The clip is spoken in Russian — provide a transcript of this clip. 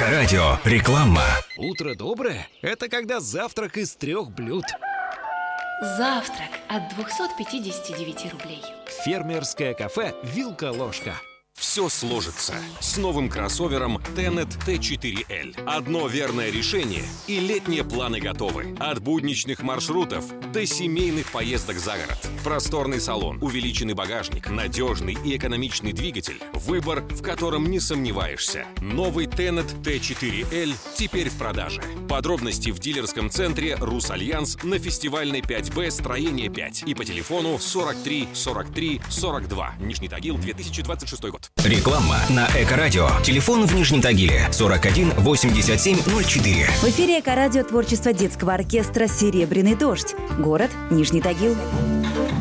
Эко-радио. Реклама. Утро доброе – это когда завтрак из 3 блюд. Завтрак от 259 рублей. Фермерское кафе «Вилка-ложка». Все сложится с новым кроссовером Tenet T4L. Одно верное решение, и летние планы готовы. От будничных маршрутов до семейных поездок за город. Просторный салон, увеличенный багажник, надежный и экономичный двигатель. Выбор, в котором не сомневаешься. Новый Tenet T4L теперь в продаже. Подробности в дилерском центре «Русальянс» на фестивальной 5Б строение 5 и по телефону 43 43 42. Нижний Тагил, 2026 год. Реклама на Эко-радио. Телефон в Нижнем Тагиле 41 87 04. В эфире Эко-радио творчество детского оркестра «Серебряный дождь». Город Нижний Тагил.